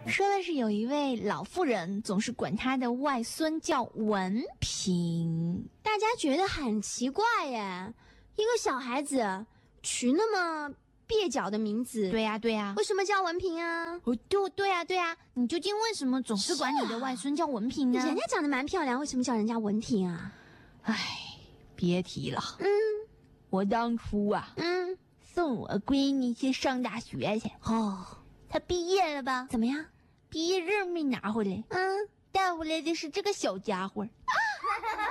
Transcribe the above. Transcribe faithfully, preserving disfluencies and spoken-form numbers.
说的是有一位老妇人总是管她的外孙叫文平， 大家觉得很奇怪耶，一个小孩子取那么蹩脚的名字。 对呀、啊、对呀、啊， 为什么叫文平啊？ 哦，对对呀、啊、对呀、啊，你究竟为什么总是管你的外孙叫文平呢？ 人家长得蛮漂亮，为什么叫人家文婷啊？ 唉，别提了。 嗯， 我当初啊， 嗯， 送我闺女去上大学去。 哦， 她毕业了吧？ 怎么样？ 毕业证没拿回来。 嗯， 带回来的是这个小家伙。